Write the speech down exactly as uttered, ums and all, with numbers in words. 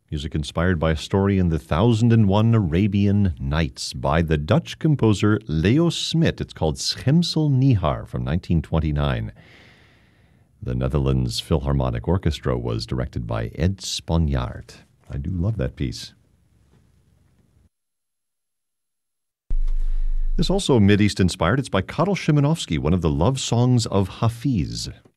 Music inspired by a story in the Thousand and One Arabian Nights by the Dutch composer Leo Smit. It's called Schemsel Nihar from nineteen twenty-nine. The Netherlands Philharmonic Orchestra was directed by Ed Sponjaard. I do love that piece. This also Mideast inspired. It's by Kadal Szymanowski, one of the love songs of Hafiz.